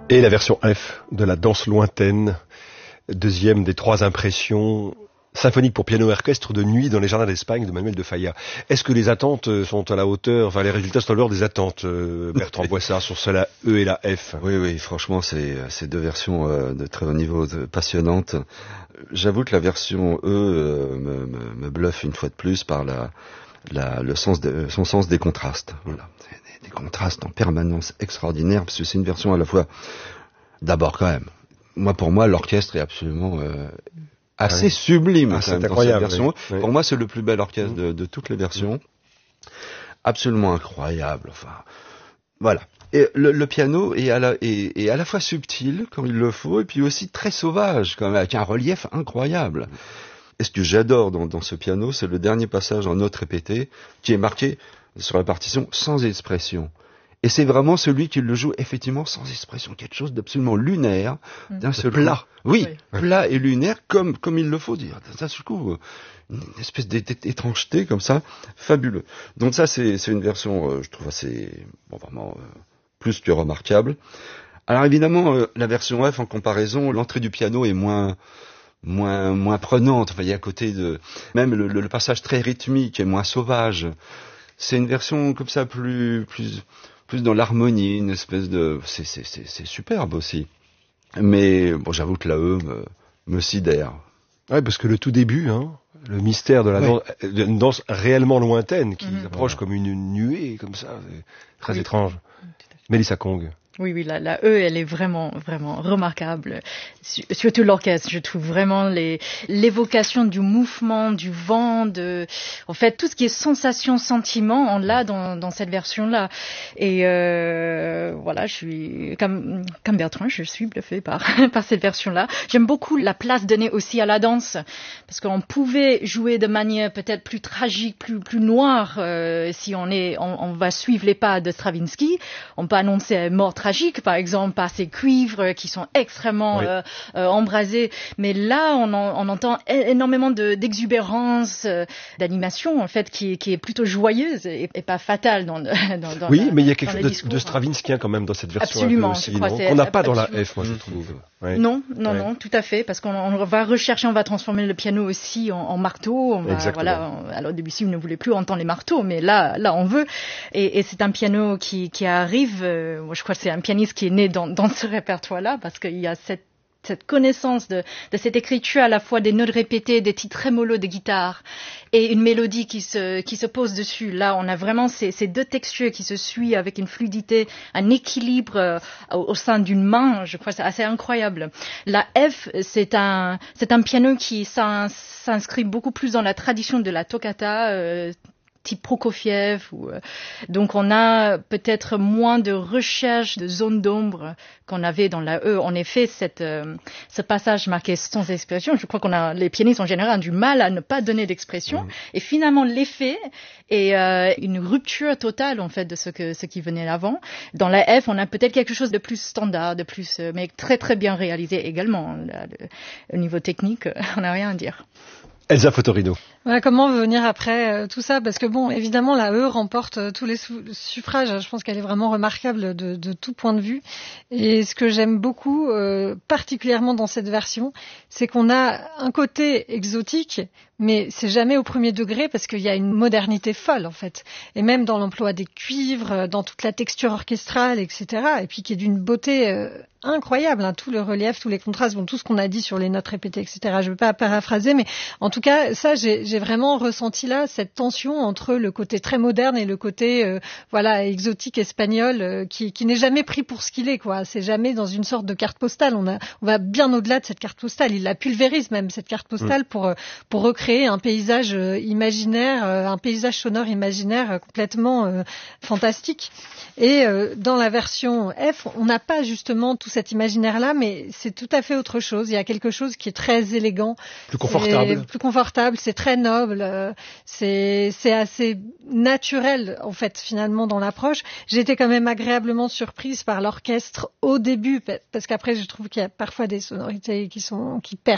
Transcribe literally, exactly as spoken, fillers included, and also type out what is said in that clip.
Et la version F de la danse lointaine, deuxième des trois impressions symphoniques pour piano et orchestre de nuit dans les jardins d'Espagne de Manuel de Falla. Est-ce que les attentes sont à la hauteur, enfin les résultats sont à l'heure des attentes, euh, Bertrand Boissard, sur cela E et la F? Oui, oui, franchement, c'est, c'est deux versions euh, de très haut niveau, de, passionnantes. J'avoue que la version E euh, me, me, me bluffe une fois de plus par la, la, le sens de, son sens des contrastes. Voilà. Des, des contrastes en permanence extraordinaires, parce que c'est une version à la fois, d'abord quand même, moi pour moi l'orchestre est absolument euh, assez ouais. sublime ah, c'est dans incroyable, cette version. Oui. Pour moi c'est le plus bel orchestre mmh. de, de toutes les versions. Mmh. Absolument incroyable, enfin voilà. Et le, le piano est à, la, est, est à la fois subtil, comme il le faut, et puis aussi très sauvage, quand même, avec un relief incroyable. Et ce que j'adore dans, dans ce piano, c'est le dernier passage en notes répétées, qui est marqué sur la partition sans expression. Et c'est vraiment celui qui le joue effectivement sans expression, quelque chose d'absolument lunaire, mmh. d'un seul plat. Coup. Oui, oui, plat et lunaire, comme, comme il le faut dire. D'un seul coup, une espèce d'étrangeté comme ça, fabuleux. Donc ça, c'est, c'est une version, euh, je trouve assez, bon, vraiment... Euh, plus que remarquable. Alors évidemment, euh, la version F en comparaison, l'entrée du piano est moins moins moins prenante. Enfin, il y a à côté de même le, le, le passage très rythmique est moins sauvage. C'est une version comme ça plus plus plus dans l'harmonie, une espèce de c'est c'est c'est, c'est superbe aussi. Mais bon, j'avoue que la E me, me sidère. Ouais, parce que le tout début, hein, le mystère de la ouais. danse, d'une danse réellement lointaine qui mmh, approche voilà. comme une nuée, comme ça, c'est très oui. étrange. Mélissa Kong. Oui, oui, la, la E, elle est vraiment, vraiment remarquable. Surtout l'orchestre, je trouve vraiment les, l'évocation du mouvement, du vent, de, en fait, tout ce qui est sensation, sentiment, on l'a dans, dans cette version-là. Et euh, voilà, je suis comme, comme Bertrand, je suis bluffée par, par cette version-là. J'aime beaucoup la place donnée aussi à la danse, parce qu'on pouvait jouer de manière peut-être plus tragique, plus, plus noire, euh, si on est, on, on va suivre les pas de Stravinsky. On peut annoncer mort tragique. Tragique, par exemple, par ces cuivres qui sont extrêmement oui. euh, euh, embrasés. Mais là, on, en, on entend énormément de, d'exubérance, euh, d'animation, en fait, qui, qui est plutôt joyeuse et, et pas fatale dans, dans, dans Oui, la, mais il y a quelque chose de, discours, de Stravinsky hein, quand même dans cette version. Absolument, aussi, je crois. Non C'est qu'on n'a pas dans la absolument. F, moi, je trouve. Ouais. Non, non, ouais. non, tout à fait, parce qu'on on va rechercher, on va transformer le piano aussi en, en marteau. On va, voilà, on, alors Debussy ne voulait plus entendre les marteaux, mais là, là, on veut. Et, et c'est un piano qui, qui arrive. Euh, moi, je crois que c'est un pianiste qui est né dans, dans ce répertoire-là, parce qu'il y a cette cette connaissance de, de cette écriture à la fois des notes répétées, des petits trémolos de guitare et une mélodie qui se, qui se pose dessus. Là, on a vraiment ces, ces deux textures qui se suivent avec une fluidité, un équilibre euh, au, au sein d'une main. Je crois que c'est assez incroyable. La F, c'est un, c'est un piano qui s'inscrit beaucoup plus dans la tradition de la toccata, euh, type Prokofiev. Ou, euh, donc on a peut-être moins de recherche de zones d'ombre qu'on avait dans la E. En effet, cette, euh, ce passage marqué sans expression, je crois qu'on a, les pianistes en général ont du mal à ne pas donner d'expression. Mmh. Et finalement, l'effet est euh, une rupture totale en fait de ce que ce qui venait avant. Dans la F, on a peut-être quelque chose de plus standard, de plus, euh, mais très très bien réalisé également. Là, le, au niveau technique, on n'a rien à dire. Elsa Fotorino. Voilà, comment venir après euh, tout ça? Parce que bon, évidemment, la E remporte euh, tous les sou- suffrages. Je pense qu'elle est vraiment remarquable de, de tout point de vue. Et ce que j'aime beaucoup, euh, particulièrement dans cette version, c'est qu'on a un côté exotique, mais c'est jamais au premier degré parce qu'il y a une modernité folle en fait. Et même dans l'emploi des cuivres, dans toute la texture orchestrale, et cetera. Et puis qui est d'une beauté euh, incroyable, hein, tout le relief, tous les contrastes, bon, tout ce qu'on a dit sur les notes répétées, et cetera. Je ne veux pas paraphraser, mais en tout cas, ça, j'ai, j'ai vraiment ressenti là cette tension entre le côté très moderne et le côté, euh, voilà, exotique espagnol, euh, qui, qui n'est jamais pris pour ce qu'il est, quoi. C'est jamais dans une sorte de carte postale. On a, on va bien au-delà de cette carte postale. Il la pulvérise même cette carte postale mmh. pour pour recréer un paysage euh, imaginaire, euh, un paysage sonore imaginaire euh, complètement euh, fantastique. Et euh, dans la version F, on n'a pas justement tout cet imaginaire-là, mais c'est tout à fait autre chose. Il y a quelque chose qui est très élégant, plus confortable, plus confortable. C'est très noble, euh, c'est c'est assez naturel en fait finalement dans l'approche. J'ai été quand même agréablement surprise par l'orchestre au début, parce qu'après je trouve qu'il y a parfois des sonorités qui sont qui perdent